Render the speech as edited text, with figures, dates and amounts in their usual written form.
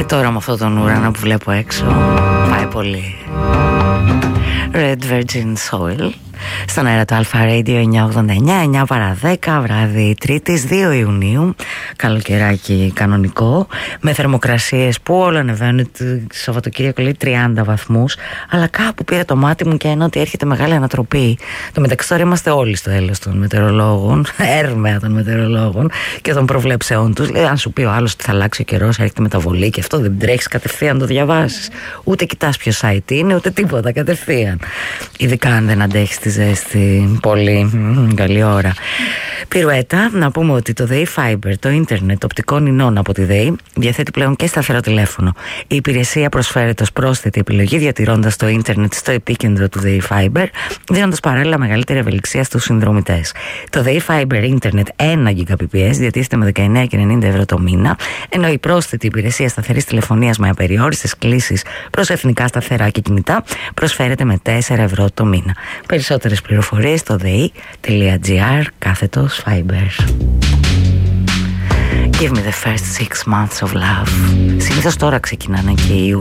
τώρα με αυτόν τον ουρανό που βλέπω έξω πάει πολύ. Red Virgin Soil στον αέρα του Alpha Radio 989, 9 παρά 10, βράδυ Τρίτης 2 Ιουνίου. Καλοκαιράκι κανονικό, με θερμοκρασίες που όλα ανεβαίνουν. Το Σαββατοκύριακο λέει 30 βαθμούς, αλλά κάπου πήρε το μάτι μου και ενώ ότι έρχεται μεγάλη ανατροπή. Το μεταξύ τώρα είμαστε όλοι στο έλεος των μετεωρολόγων, έρμεα των μετεωρολόγων και των προβλέψεών τους. Λέει, αν σου πει ο άλλος ότι θα αλλάξει ο καιρός, έρχεται μεταβολή και αυτό δεν τρέχεις κατευθείαν να το διαβάσεις. Ούτε κοιτάς ποιο site είναι, ούτε τίποτα, κατευθείαν. Ειδικά αν δεν αντέχεις τη ζέστη πολύ. Καλή ώρα. Πυρουέτα, να πούμε ότι το ΔΕΗ Fiber, το ίντερνετ οπτικών ινών από τη ΔΕΗ, διαθέτει πλέον και σταθερό τηλέφωνο. Η υπηρεσία προσφέρεται ως πρόσθετη επιλογή, διατηρώντας το ίντερνετ στο επίκεντρο του ΔΕΗ Fiber, δίνοντας παράλληλα μεγαλύτερη ευελιξία στους συνδρομητές. Το ΔΕΗ Fiber ίντερνετ 1 Gbps διατίθεται με 19,90 ευρώ το μήνα, ενώ η πρόσθετη υπηρεσία σταθερής τηλεφωνίας με απεριόριστες κλήσεις προς εθνικά σταθερά και κινητά προσφέρεται με 4 ευρώ το μήνα. Περισσότερες πληροφορίες στο dei.gr/Fiber. Give me the first 6 months of love. Συνήθως τώρα ξεκινάνε και οι